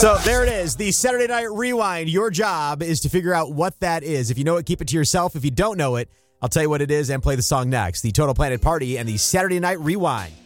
So there it is, the Saturday Night Rewind. Your job is to figure out what that is. If you know it, keep it to yourself. If you don't know it, I'll tell you what it is and play the song next. The Total Planet Party and the Saturday Night Rewind.